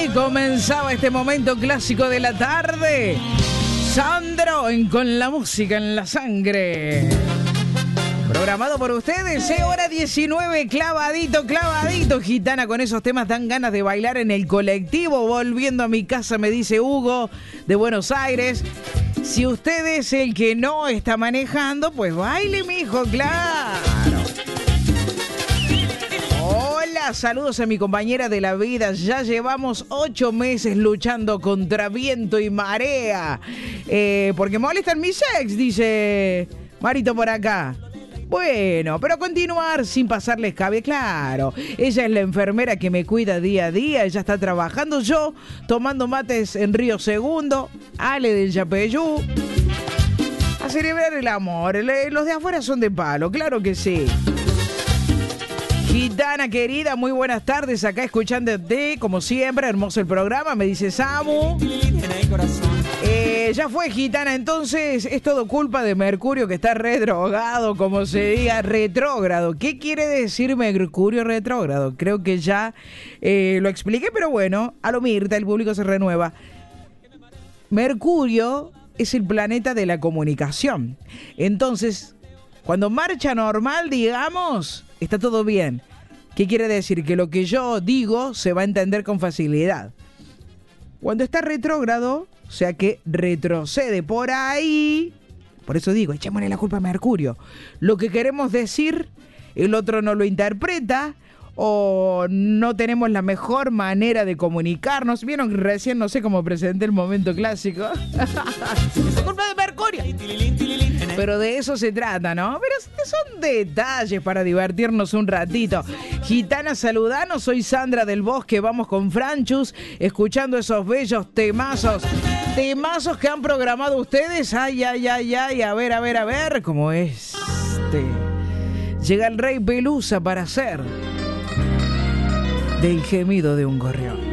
comenzaba este momento clásico de la tarde. Sandro con la música en la sangre. Programado por ustedes, hora 19, clavadito, clavadito. Gitana, con esos temas dan ganas de bailar en el colectivo. Volviendo a mi casa, me dice Hugo, de Buenos Aires. Si usted es el que no está manejando, pues baile, mijo, claro. Hola, saludos a mi compañera de la vida. Ya llevamos 8 meses luchando contra viento y marea. Porque molestan mis ex, dice Marito por acá. Bueno, pero continuar sin pasarles cabe, claro. Ella es la enfermera que me cuida día a día. Ella está trabajando, yo tomando mates en Río Segundo. Ale del Yapeyú. A celebrar el amor. Los de afuera son de palo, claro que sí. Gitana querida, muy buenas tardes. Acá escuchándote, como siempre, hermoso el programa. Me dice Samu. Ya fue, Gitana, entonces es todo culpa de Mercurio, que está redrogado, como se diga, retrógrado. ¿Qué quiere decir Mercurio retrógrado? Creo que ya lo expliqué, pero bueno, a lo Mirta, el público se renueva. Mercurio es el planeta de la comunicación. Entonces, cuando marcha normal, digamos, está todo bien. ¿Qué quiere decir? Que lo que yo digo se va a entender con facilidad. Cuando está retrógrado, o sea que retrocede por ahí, por eso digo, echémosle la culpa a Mercurio. Lo que queremos decir, el otro no lo interpreta, o no tenemos la mejor manera de comunicarnos. Vieron que recién, no sé cómo presenté el momento clásico. Es culpa de Mercurio. Pero de eso se trata, ¿no? Pero son detalles para divertirnos un ratito. Gitana, saludanos. Soy Sandra del Bosque. Vamos con Franchus, escuchando esos bellos temazos. Temazos que han programado ustedes. Ay, ay, ay, ay. A ver. ¿Cómo es? Llega el Rey Pelusa para hacer del gemido de un gorrión.